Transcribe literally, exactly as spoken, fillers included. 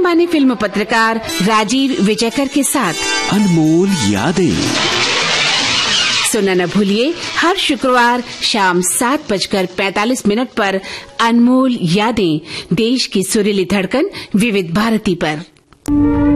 माने फिल्म पत्रकार राजीव विजयकर के साथ अनमोल यादें। सुनना न भूलिए हर शुक्रवार शाम सात बजकर पैंतालीस मिनट पर अनमोल यादें, देश की सुरीली धड़कन विविध भारती पर।